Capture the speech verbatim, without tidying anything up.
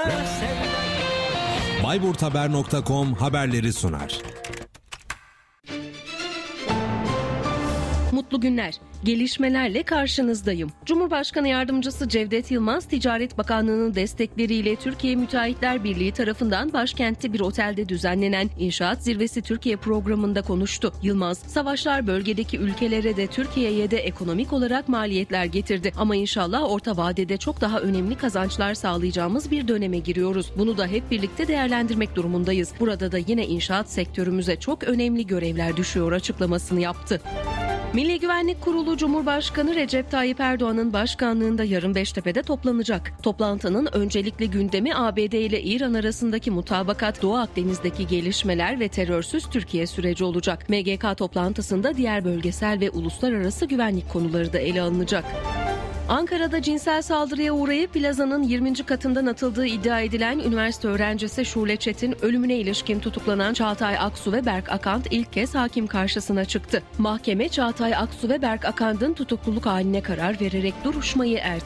bayburt haber nokta com haberleri sunar. Mutlu günler. Gelişmelerle karşınızdayım. Cumhurbaşkanı Yardımcısı Cevdet Yılmaz, Ticaret Bakanlığı'nın destekleriyle Türkiye Müteahhitler Birliği tarafından başkentte bir otelde düzenlenen İnşaat Zirvesi Türkiye programında konuştu. Yılmaz, savaşlar bölgedeki ülkelere de Türkiye'ye de ekonomik olarak maliyetler getirdi. Ama inşallah orta vadede çok daha önemli kazançlar sağlayacağımız bir döneme giriyoruz. Bunu da hep birlikte değerlendirmek durumundayız. Burada da yine inşaat sektörümüze çok önemli görevler düşüyor açıklamasını yaptı. Milli Güvenlik Kurulu Cumhurbaşkanı Recep Tayyip Erdoğan'ın başkanlığında yarın Beştepe'de toplanacak. Toplantının öncelikli gündemi A B D ile İran arasındaki mutabakat, Doğu Akdeniz'deki gelişmeler ve terörsüz Türkiye süreci olacak. M G K toplantısında diğer bölgesel ve uluslararası güvenlik konuları da ele alınacak. Ankara'da cinsel saldırıya uğrayıp plazanın yirminci katından atıldığı iddia edilen üniversite öğrencisi Şule Çetin ölümüne ilişkin tutuklanan Çağatay Aksu ve Berk Akant ilk kez hakim karşısına çıktı. Mahkeme Çağatay Aksu ve Berk Akant'ın tutukluluk haline karar vererek duruşmayı erteledi.